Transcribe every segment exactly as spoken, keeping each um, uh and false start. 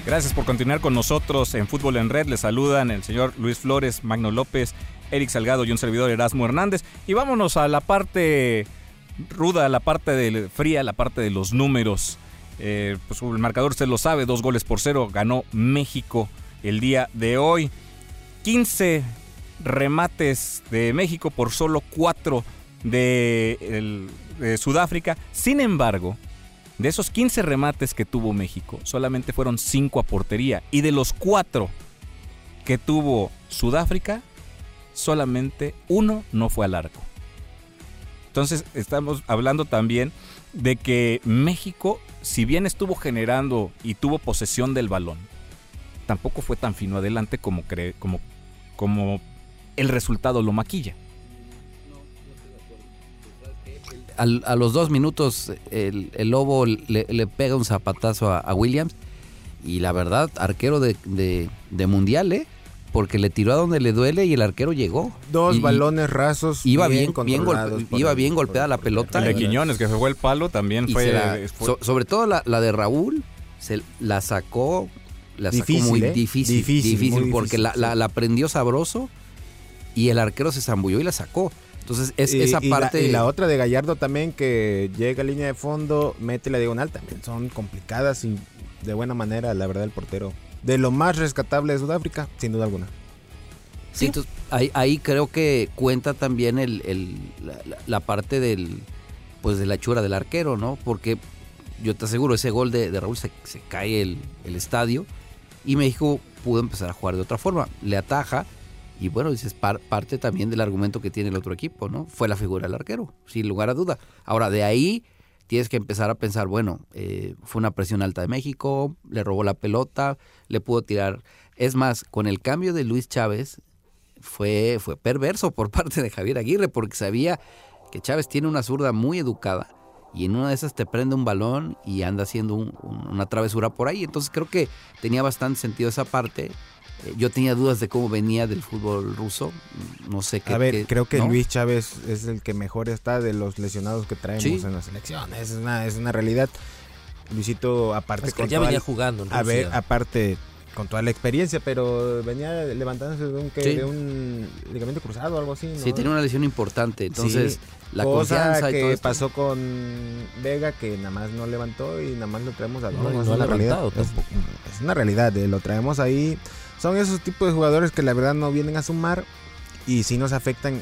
Gracias por continuar con nosotros en Fútbol en Red. Les saludan el señor Luis Flores, Magno López, Eric Salgado y un servidor, Erasmo Hernández. Y vámonos a la parte ruda, la parte de, fría, la parte de los números. Eh, pues el marcador usted lo sabe, dos goles por cero, ganó México el día de hoy. quince remates de México por solo cuatro de, el, de Sudáfrica. Sin embargo, de esos quince remates que tuvo México, solamente fueron cinco a portería. Y de los cuatro que tuvo Sudáfrica, solamente uno no fue al arco. Entonces estamos hablando también de que México, si bien estuvo generando y tuvo posesión del balón, tampoco fue tan fino adelante como, cree, como, como el resultado lo maquilla. Al, a los dos minutos el, el Lobo le, le pega un zapatazo a, a Williams y la verdad, arquero de, de, de mundial, ¿eh? Porque le tiró a donde le duele y el arquero llegó. Dos y, balones rasos. Iba bien, bien, golpe, iba bien golpeada la pelota. El de Quiñones, que fue el palo, también fue, la, fue... So, sobre todo la, la de Raúl, se la sacó, la sacó difícil, muy ¿eh? difícil, difícil, difícil muy porque difícil, la, sí. la, la prendió sabroso y el arquero se zambulló y la sacó. Entonces es, y, esa y parte... La, y la otra de Gallardo también, que llega a línea de fondo, mete la diagonal, también son complicadas y de buena manera, la verdad, el portero. De lo más rescatable de Sudáfrica, sin duda alguna. Sí, entonces, ahí, ahí creo que cuenta también el, el, la, la parte del pues de la hechura del arquero, ¿no? Porque yo te aseguro, ese gol de, de Raúl se, se cae el, el estadio y México pudo empezar a jugar de otra forma. Le ataja y bueno, dices, par, parte también del argumento que tiene el otro equipo, ¿no? Fue la figura del arquero, sin lugar a duda. Ahora, de ahí tienes que empezar a pensar, bueno, eh, fue una presión alta de México, le robó la pelota, le pudo tirar. Es más, con el cambio de Luis Chávez, fue, fue perverso por parte de Javier Aguirre, porque sabía que Chávez tiene una zurda muy educada y en una de esas te prende un balón y anda haciendo un, un, una travesura por ahí. Entonces creo que tenía bastante sentido esa parte. Eh, yo tenía dudas de cómo venía del fútbol ruso, no sé qué. A ver, qué, creo que ¿no? Luis Chávez es el que mejor está de los lesionados que traemos ¿Sí? en la selección. Es una, es una realidad. Luisito, aparte es que con ya toda venía el, jugando en a ver, Rusia. aparte con toda la experiencia, pero venía levantándose de un, ¿qué? Sí. de un ligamento cruzado o algo así, ¿no? Sí, tenía una lesión importante, entonces Sí, la cosa confianza y que todo esto. pasó con Vega, que nada más no levantó y nada más lo traemos a No, es no una ha realidad. levantado Es, tampoco. es una realidad, eh, lo traemos ahí. Son esos tipos de jugadores que la verdad no vienen a sumar y sí nos afectan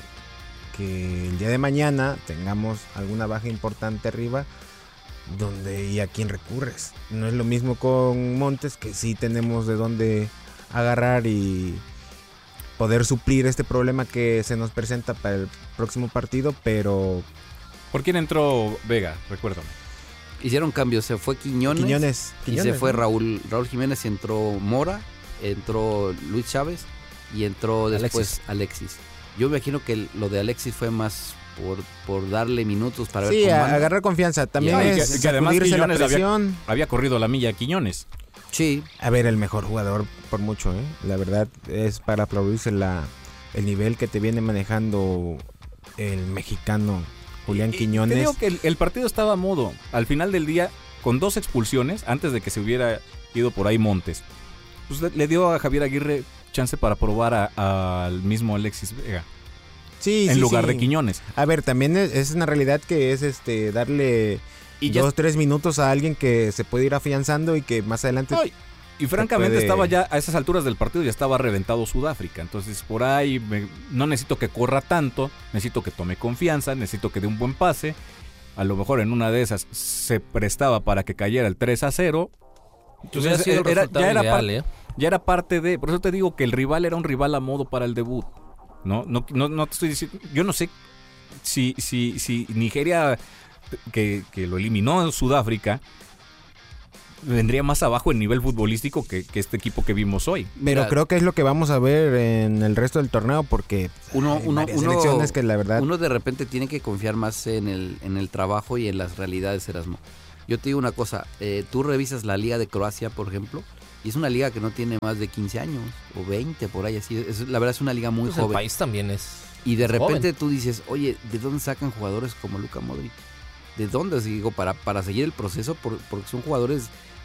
que el día de mañana tengamos alguna baja importante arriba, donde y a quién recurres. No es lo mismo con Montes, que sí tenemos de dónde agarrar y poder suplir este problema que se nos presenta para el próximo partido, pero ¿Por quién entró Vega? Recuérdame. Hicieron cambios, se fue Quiñones, Quiñones, y Quiñones, se fue ¿no? Raúl Raúl Jiménez, entró Mora, entró Luis Chávez y entró después Alexis. Alexis. Yo me imagino que lo de Alexis fue más por, por darle minutos para Sí, ver cómo a, anda. agarrar confianza. También Y es que- que además sacudirse la Quiñones había- presión. Había corrido la milla Quiñones. Sí, A ver, el mejor jugador por mucho, ¿eh? La verdad es para aplaudirse la, el nivel que te viene manejando el mexicano Julián Y- y Quiñones. Te digo que el, el partido estaba a modo. Al final del día, con dos expulsiones, antes de que se hubiera ido por ahí Montes, pues le, le dio a Javier Aguirre chance para probar a- al mismo Alexis Vega Sí, en sí, lugar sí. de Quiñones. A ver, también es, es una realidad que es este darle Y ya dos, tres minutos a alguien que se puede ir afianzando y que más adelante... Ay, y francamente puede- estaba ya a esas alturas del partido, ya estaba reventado Sudáfrica. Entonces por ahí me- no necesito que corra tanto, necesito que tome confianza, necesito que dé un buen pase. A lo mejor en una de esas se prestaba para que cayera el tres a cero. Hubiera Entonces sido el era- resultado ya, era ideal, par- ¿eh? ya era parte de... Por eso te digo que el rival era un rival a modo para el debut. No, no, no, no te estoy diciendo... Yo no sé si, si, si Nigeria, que, que lo eliminó en Sudáfrica, vendría más abajo en nivel futbolístico que, que este equipo que vimos hoy. Pero Mira, creo que es lo que vamos a ver en el resto del torneo porque uno, hay uno, varias uno, selecciones que la verdad... uno de repente tiene que confiar más en el, en el trabajo y en las realidades, Erasmo. Yo te digo una cosa, eh, tú revisas la Liga de Croacia, por ejemplo, y es una liga que no tiene más de quince años o veinte, por ahí así. Es, la verdad es una liga muy Pues el joven. país también es. Y de es repente joven. tú dices, oye, ¿de dónde sacan jugadores como Luka Modric? ¿De dónde? Digo, para, para seguir el proceso, por, porque son jugadores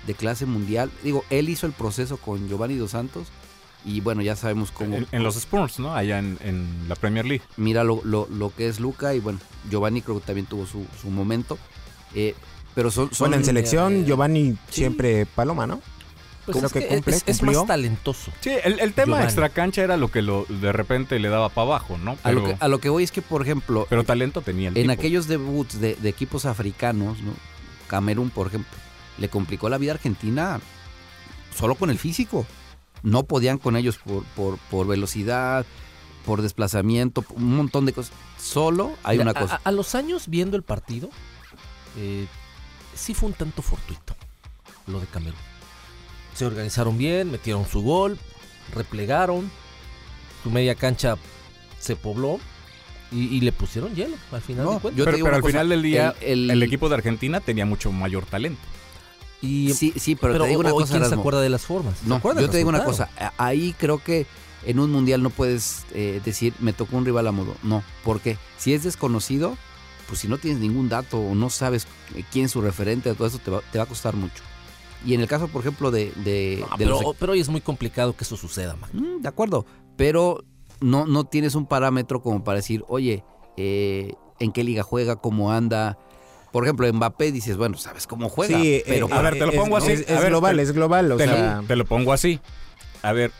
de clase mundial. Digo, él hizo el proceso con Giovanni Dos Santos y bueno, ya sabemos cómo... En, en los Spurs, ¿no? Allá en, en la Premier League. Mira lo, lo, lo que es Luka y bueno, Giovanni creo que también tuvo su, su momento. Eh, pero son, son... Bueno, en selección, eh, Giovanni sí. siempre paloma, ¿no? Pues Creo es que que cumple, es, es cumplió. más talentoso. Sí, el, el tema Giovanni. extracancha era lo que lo, de repente le daba para abajo, ¿no? A lo, Pero, que, a lo que voy es que, por ejemplo, pero talento tenía el en tipo. aquellos debuts de, de equipos africanos, ¿no? Camerún, por ejemplo, le complicó la vida a Argentina solo con el físico. No podían con ellos por, por, por velocidad, por desplazamiento, un montón de cosas. Solo hay Mira, una cosa. A, a los años viendo el partido, eh, sí fue un tanto fortuito lo de Camerún. Se organizaron bien, metieron su gol, replegaron, su media cancha se pobló y, y le pusieron hielo al final No, de cuentas. yo te Pero, digo pero una al cosa, final del día, el- el, el- equipo de Argentina tenía mucho mayor talento. Y, Sí, sí, pero, pero te digo una hoy cosa, ¿quién se Erasmo. acuerda de las formas? ¿Se No, acuerda yo del te digo una resultado? cosa. a- Ahí creo que en un mundial no puedes eh, decir, me tocó un rival a modo. No, porque si es desconocido, pues si no tienes ningún dato o no sabes eh, quién es su referente, todo eso te va, te va a costar mucho. Y en el caso, por ejemplo, de, de, No, de pero, los... pero hoy es muy complicado que eso suceda, man. Mm, de acuerdo, pero no, no tienes un parámetro como para decir, oye, eh, ¿en qué liga juega? ¿Cómo anda? Por ejemplo, Mbappé dices, bueno, sabes cómo juega, Sí, pero... eh, a ver, te lo es- pongo así. Es, A es ver, global, te- es global. O Te, sea, lo, te lo pongo así. A ver,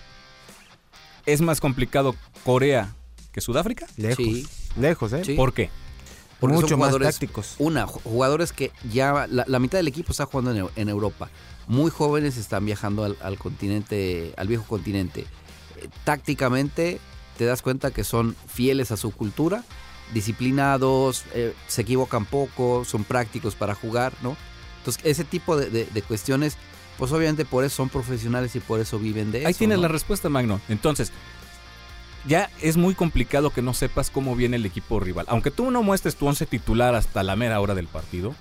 ¿es más complicado Corea que Sudáfrica? lejos. Sí. Lejos, ¿eh? Sí. ¿Por qué? Porque son Mucho más jugadores- tácticos. Una, ju- jugadores que ya la, la mitad del equipo está jugando en, Eu- en Europa. Muy jóvenes están viajando al, al continente, al viejo continente. Eh, tácticamente te das cuenta que son fieles a su cultura, disciplinados, eh, se equivocan poco, son prácticos para jugar, ¿no? Entonces ese tipo de, de- de cuestiones, pues obviamente por eso son profesionales y por eso viven de eso. Ahí tienes ¿no? la respuesta, Magno. Entonces, ya es muy complicado que no sepas cómo viene el equipo rival. Aunque tú no muestres tu once titular hasta la mera hora del partido,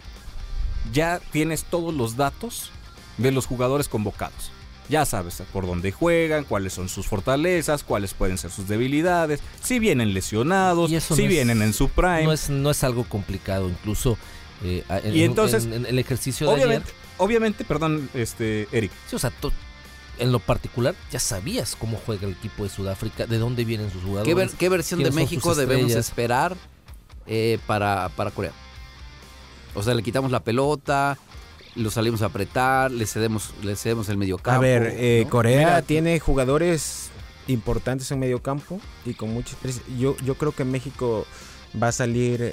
ya tienes todos los datos de los jugadores convocados. Ya sabes por dónde juegan, cuáles son sus fortalezas, cuáles pueden ser sus debilidades, si vienen lesionados, Y eso si no es- vienen en su prime. No es, no es algo complicado, incluso eh, en, Y entonces, en- en el ejercicio de obviamente, ayer. obviamente, perdón, este Eric, Sí, o sea, tú, en lo particular ya sabías cómo juega el equipo de Sudáfrica, de dónde vienen sus jugadores. ¿Qué, ver- qué versión de ¿Quiénes son México sus debemos estrellas? esperar eh, para, para Corea? O sea, le quitamos la pelota, lo salimos a apretar, le cedemos, le cedemos el mediocampo. A ver, eh, ¿no? Corea Mira, tiene jugadores importantes en medio campo y con mucha experiencia. Yo, yo creo que México va a salir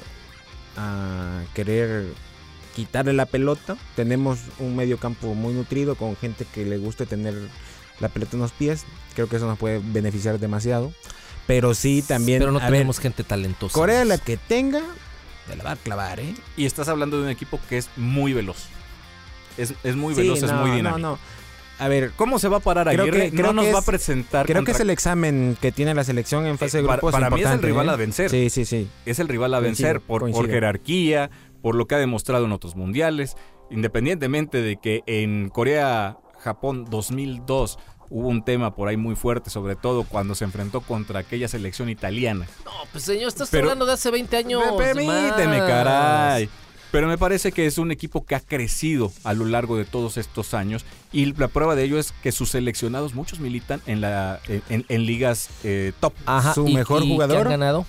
a querer quitarle la pelota. Tenemos un medio campo muy nutrido con gente que le guste tener la pelota en los pies. Creo que eso nos puede beneficiar demasiado. Pero sí también... Pero no a ver, tenemos gente talentosa. Corea la que tenga, te la va a clavar, ¿eh? y estás hablando de un equipo que es muy veloz. Es, es muy Sí, veloz, es no, muy no, dinámico. no. A ver, ¿Cómo se va a parar Creo Aguirre? que- creo no nos que va a es- presentar creo que contra- es el examen que tiene la selección en fase de Eh, para- grupos. para mí es el importante, rival ¿eh? a vencer. Sí, sí, sí. es el rival a Coincido, vencer por, por coincido. jerarquía, por lo que ha demostrado en otros mundiales, independientemente de que en Corea-Japón dos mil dos hubo un tema por ahí muy fuerte, sobre todo cuando se enfrentó contra aquella selección italiana. No, pues señor, estás Pero- hablando de hace veinte años. Permíteme, más. caray. Pero me parece que es un equipo que ha crecido a lo largo de todos estos años y la prueba de ello es que sus seleccionados, muchos militan en la en, en- en ligas eh, top. Ajá, Su y- mejor y ¿qué jugador? han ganado?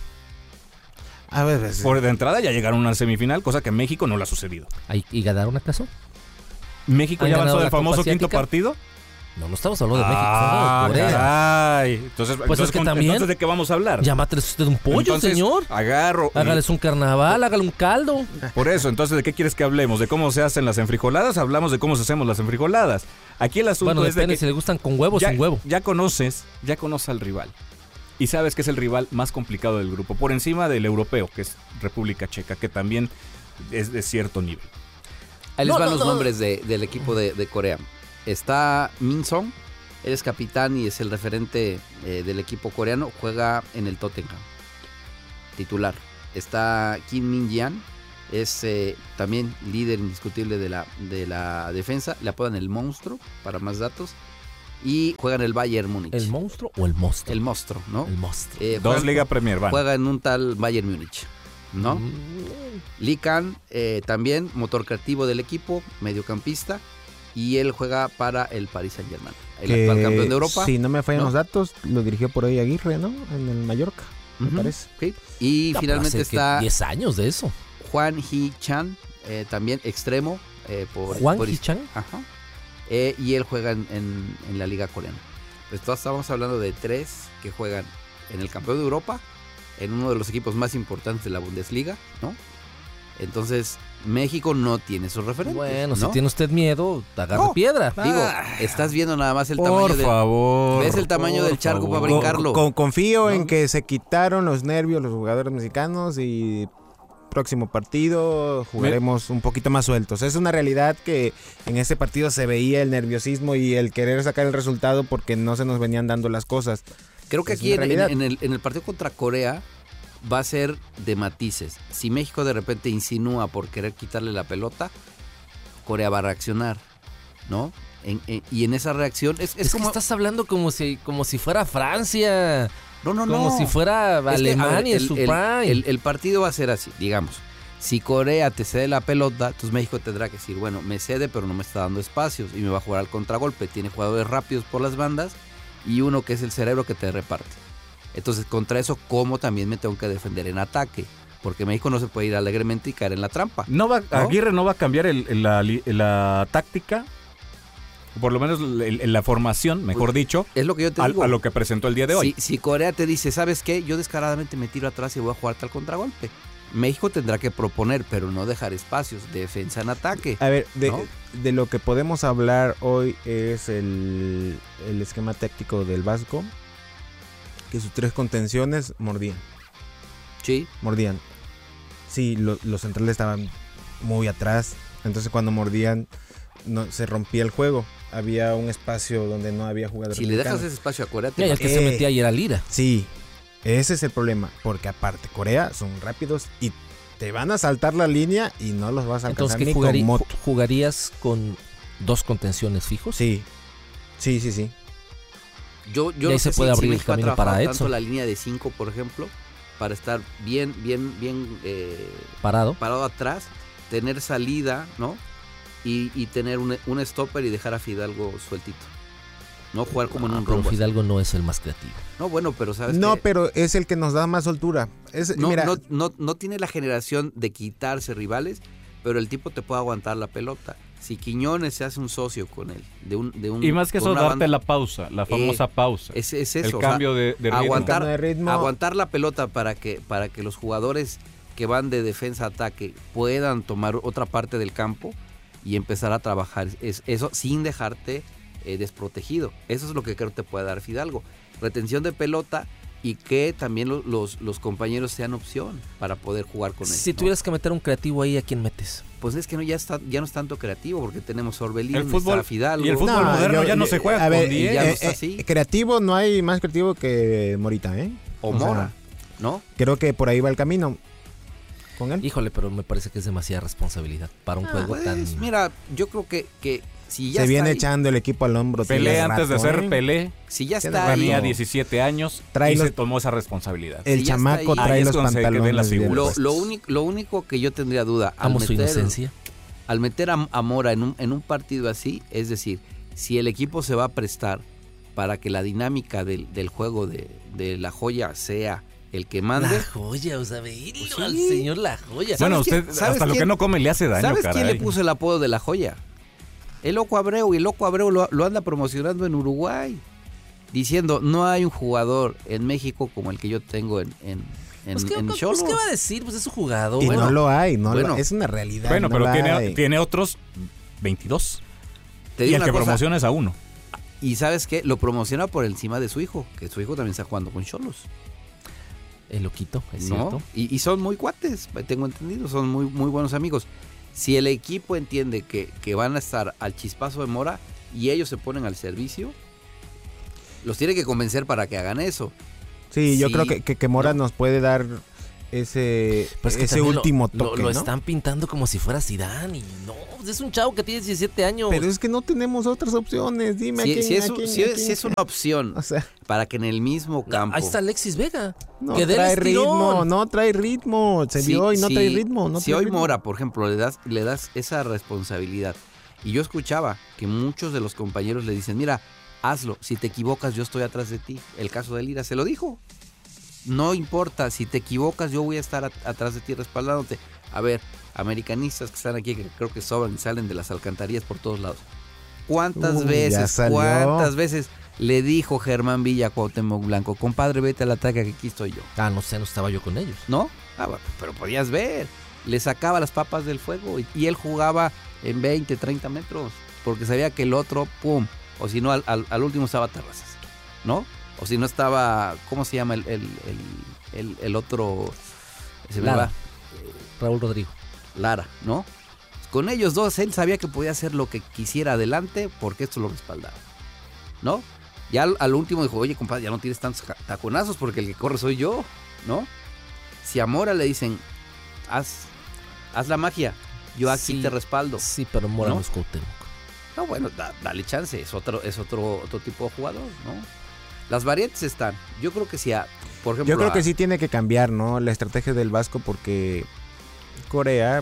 A ver, es- Por de entrada ya llegaron a una semifinal, cosa que en México no le ha sucedido. ¿Ay, ¿Y ganaron acaso? ¿México ¿Han ya avanzó ganado del la Copa famoso quinto Asiática? partido? No, no estamos hablando de México, Ah, estamos hablando de Corea. caray. Entonces, Pues entonces, es que con- también- entonces, ¿de qué vamos a hablar? Llámateles usted un pollo, Entonces, señor. Agarro. y- Hágales un carnaval, hágale un caldo. Por eso, entonces, ¿de qué quieres que hablemos? ¿De cómo se hacen las enfrijoladas? Hablamos de cómo se hacemos las enfrijoladas. Aquí el asunto Bueno, es de depende que si le gustan con huevo o ya, sin huevo. ya conoces, ya conoces al rival. Y sabes que es el rival más complicado del grupo, por encima del europeo, que es República Checa, que también es de cierto nivel. Ahí les No, van no, los no. nombres de- del equipo de, de Corea. Está Min Song, él es capitán y es el referente eh, del equipo coreano, juega en el Tottenham, titular. Está Kim Min Jian, es eh, también líder indiscutible de la, de la defensa, le apodan el monstruo, para más datos, y juega en el Bayern Múnich. ¿El monstruo o el monstruo? El monstruo, ¿no? El monstruo. Eh, Dos juega- Liga Premier, van. Juega en un tal Bayern Múnich, ¿no? Mm, Lee Kan, eh, también motor creativo del equipo, mediocampista. y él juega para el Paris Saint-Germain, el Que, actual campeón de Europa. Si no me fallan ¿no? los datos, lo dirigió por ahí Aguirre, ¿no? En el Mallorca, me Ujú, parece. sí. Y Ah, pero finalmente hace que está diez años de eso. Juan Hee-chan, eh, también extremo. Eh, por, Juan por- Hee-chan. Ajá. Eh, y él juega en, en- en la liga coreana. Pues todos estamos hablando de tres que juegan en el campeón de Europa, en uno de los equipos más importantes de la Bundesliga, ¿no? Entonces, México no tiene esos referentes. Bueno, ¿no? si tiene usted miedo, agarre No. piedra. Digo, estás viendo nada más el Por tamaño del... favor. ¿Ves el tamaño por del charco para favor. brincarlo? Con- confío ¿No? en que se quitaron los nervios los jugadores mexicanos y próximo partido jugaremos un poquito más sueltos. Es una realidad que en este partido se veía el nerviosismo y el querer sacar el resultado porque no se nos venían dando las cosas. Creo que Es aquí una en, en- realidad. en el, en el partido contra Corea va a ser de matices. Si México de repente insinúa por querer quitarle la pelota, Corea va a reaccionar, ¿no? En- en- y en esa reacción es, es Es, como... que estás hablando como si, como si fuera Francia. No, no, Como no. si fuera Es que, a ver, Alemania en el- su el- prime. El, el partido va a ser así, digamos. Si Corea te cede la pelota, entonces México tendrá que decir, bueno, me cede pero no me está dando espacios y me va a jugar al contragolpe. Tiene jugadores rápidos por las bandas y uno que es el cerebro que te reparte. Entonces, contra eso, ¿cómo también me tengo que defender en ataque? Porque México no se puede ir alegremente y caer en la trampa. No va, ¿No? Aguirre no va a cambiar el- el- la, li- la táctica, por lo menos el- el- la formación, mejor dicho, Es lo que yo te a, digo. a lo que presentó el día de hoy. Si, si Corea te dice, ¿sabes qué? Yo descaradamente me tiro atrás y voy a jugarte al contragolpe. México tendrá que proponer, pero no dejar espacios. Defensa en ataque. A ver, de, ¿No? de lo que podemos hablar hoy es el, el esquema táctico del Vasco, que sus tres contenciones mordían, Sí. mordían. Sí, lo- los centrales estaban muy atrás, entonces cuando mordían no, se rompía el juego. Había un espacio donde no había jugadores Si le dejas mexicanos. ese espacio a Corea, te Mira, va- el que se Eh. metía ayer era Lira. Sí, ese es el problema, porque aparte Corea son rápidos y te van a saltar la línea y no los vas a Entonces, alcanzar ¿qué ni jugarí- con moto. ju- jugarías con dos contenciones fijos? Sí, sí, sí, sí. Yo, yo Y ahí no se sé puede si, abrir si el México ha camino trabajado para tanto Edson. la línea de cinco, por ejemplo, para estar bien, bien, bien eh, Parado. parado atrás, tener salida, ¿no? Y, y tener un, un stopper y dejar a Fidalgo sueltito. No jugar como en Ah, un pero rombo. así. Fidalgo no es el más creativo. No, bueno, pero sabes No, que pero es el que nos da más soltura. Es, no, mira, no, no, no tiene la generación de quitarse rivales, pero el tipo te puede aguantar la pelota. Si Quiñones se hace un socio con él, de un, de un Y más que con eso, una darte banda, la pausa, la famosa pausa. es, es eso. el o sea, cambio de, de ritmo. aguantar, Cambio de ritmo. aguantar la pelota para que, para que los jugadores que van de defensa a ataque puedan tomar otra parte del campo y empezar a trabajar es, eso sin dejarte eh, desprotegido. Eso es lo que creo que te puede dar Fidalgo. Retención de pelota y que también lo- los, los compañeros sean opción para poder jugar con él. Si ¿no? tuvieras que meter un creativo ahí, ¿a quién metes? Pues es que no, ya, está, ya no es tanto creativo porque tenemos Orbelín, El fútbol- está Fidalgo. y el fútbol moderno ya no se juega a con ver, diez. Ya no eh, está eh, así. creativo, no hay más creativo que Morita, ¿eh? o o sea, Mora, ¿no? Creo que por ahí va el camino con él. Híjole, pero me parece que es demasiada responsabilidad para un juego Pues, tan... mira, yo creo que, que si ya Se está viene ahí, echando el equipo al hombro. Pelé tiene antes de rato, ser ¿eh? Pelé, si ya Tiene está ahí, tenía no. diecisiete años Trae y los- se tomó esa responsabilidad. El Si ya está chamaco ahí. Ahí trae es los cuando se ven pantalones las bien figuras. lo, puestos. lo, único, lo único que yo tendría duda al Amo su meter, inocencia. al meter a, a Mora en un, en un partido así, es decir, si el equipo se va a prestar para que la dinámica del, del juego de, de la joya sea el que mande. La joya, o sea, verlo Sí. al señor La Joya. Bueno, ¿Sabes quién- usted sabes hasta lo quién- que no come le hace daño, ¿Sabes caray. quién le puso el apodo de la joya? El Loco Abreu, y el Loco Abreu lo, lo anda promocionando en Uruguay, diciendo, no hay un jugador en México como el que yo tengo en, en, en, Pues, ¿qué, en pues, Xolos. ¿qué va a decir? Pues es su jugador. Y Bueno, no lo hay, no lo- bueno. es una realidad. Bueno, no pero la tiene, hay. tiene otros veintidós. Te Y digo el una que cosa, promociona es a uno. y ¿sabes qué? Lo promociona por encima de su hijo, que su hijo también está jugando con Xolos. el loquito, es ¿no? cierto. Y, y son muy cuates, tengo entendido, son muy, muy buenos amigos. Si el equipo entiende que, que van a estar al chispazo de Mora y ellos se ponen al servicio, los tiene que convencer para que hagan eso. Sí, yo Sí, creo que, que, que Mora no. nos puede dar ese, Pero es que ese también lo- último lo, toque, lo ¿no? están pintando como si fuera Zidane y no, pues es un chavo que tiene diecisiete años. Pero es que no tenemos otras opciones, dime a Si, quién, si es, a un- quién, si a es- quién. si es una opción O sea, para que en el mismo No, campo... ahí está Alexis Vega. no que dé el trae estirón. ritmo, no trae ritmo. Se Si- vio y no si- trae ritmo. No si trae hoy ritmo. Mora, por ejemplo, le das, le das esa responsabilidad Y yo escuchaba que muchos de los compañeros le dicen, mira, hazlo, si te equivocas yo estoy atrás de ti. El caso de Lira se lo dijo. No importa, si te equivocas yo voy a estar at- atrás de ti respaldándote. A ver, americanistas que están aquí, que creo que sobran y salen de las alcantarillas por todos lados. ¿Cuántas Uy, ya veces, salió. cuántas veces le dijo Germán Villa a Cuauhtémoc Blanco, compadre, vete al ataque que aquí estoy yo? Ah, no sé, no estaba yo con ellos. ¿No? Ah, bueno, pero podías ver. Le sacaba las papas del fuego y, y él jugaba en veinte, treinta metros. Porque sabía que el otro, pum. O si no, al, al, al último estaba Terrazas. ¿No? O si no estaba, ¿cómo se llama el, el, el, el, el otro? Se me Lara. va. Raúl Rodrigo. Lara, ¿no? Con ellos dos, él sabía que podía hacer lo que quisiera adelante porque esto lo respaldaba. ¿No? Ya al, al último dijo, oye, compadre, ya no tienes tantos ja- taconazos porque el que corre soy yo. ¿No? Si a Mora le dicen, haz, haz la magia, yo aquí Sí. te respaldo. Sí, pero Mora ¿No? no es Cuauhtémoc. No, bueno, da- dale chance, es otro, es otro, otro tipo de jugador, ¿no? Las variantes están. Yo creo que si a, por ejemplo, Yo creo a- que sí tiene que cambiar, ¿no? La estrategia del Vasco porque Corea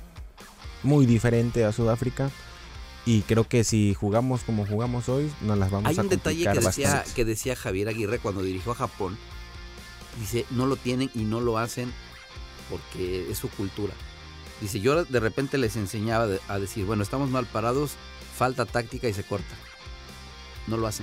muy diferente a Sudáfrica y creo que si jugamos como jugamos hoy nos las vamos hay a un detalle complicar que decía, bastante. que decía Javier Aguirre cuando dirigió a Japón. Dice, no lo tienen y no lo hacen porque es su cultura. Dice, yo de repente les enseñaba de- a decir, bueno, estamos mal parados, falta táctica y se corta. No lo hacen.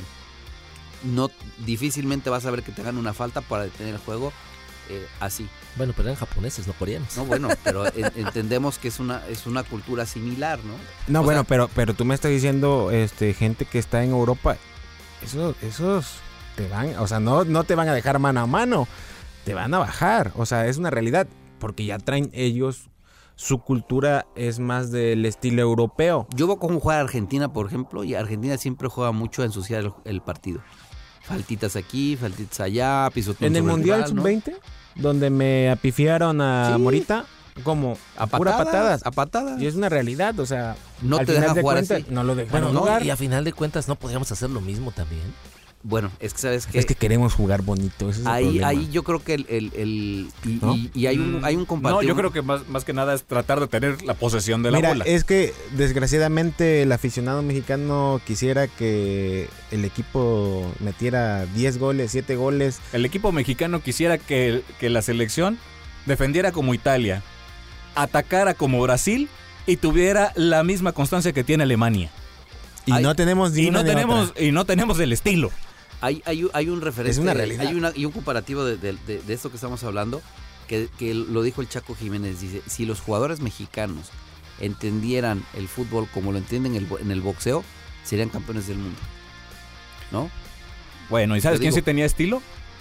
No, difícilmente vas a ver que te hagan una falta para detener el juego eh, así. Bueno, pero eran japoneses, no coreanos. No, bueno, pero en- entendemos que es una, es una cultura similar, ¿no? No, o bueno, sea- pero pero tú me estás diciendo este gente que está en Europa, esos esos te van, o sea, no no te van a dejar mano a mano, te van a bajar, o sea, es una realidad, porque ya traen ellos su cultura es más del estilo europeo. Yo veo cómo juega Argentina, por ejemplo, y Argentina siempre juega mucho a ensuciar el, el partido. Faltitas aquí, faltitas allá, pisotón En el sobre Mundial rival, ¿no? sub veinte, donde me apifiaron a Sí. Morita, como A pura patadas, patadas. a patadas. Y es una realidad, o sea, No al te final dejan de jugar cuentas, así. no lo dejaron Bueno, no, jugar. y a final de cuentas no podríamos hacer lo mismo también. Bueno, es que sabes que, Es que queremos jugar bonito, ese es el ahí, problema. ahí yo creo que el, el, el- y, ¿No? y- y hay un hay un No, comparativo. yo creo que más, más que nada es tratar de tener la posesión de la Mira, bola. es que desgraciadamente el aficionado mexicano quisiera que el equipo metiera diez goles, siete goles. El equipo mexicano quisiera que, que la selección defendiera como Italia, atacara como Brasil y tuviera la misma constancia que tiene Alemania. Y Ay, no tenemos ni Y una no ni tenemos otra. y no tenemos el estilo. Hay, hay, hay un referente. Es una realidad. Hay una, y un comparativo de, de- de- de esto que estamos hablando, que, que lo dijo el Chaco Jiménez. Dice, si los jugadores mexicanos entendieran el fútbol como lo entienden el bo- en el boxeo, serían campeones del mundo. ¿No? Bueno, ¿y sabes Te quién digo- sí tenía estilo?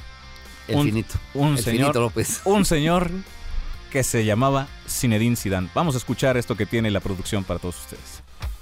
El Un- finito. Un el señor, finito López. un señor que se llamaba Zinedine Zidane. Vamos a escuchar esto que tiene la producción para todos ustedes.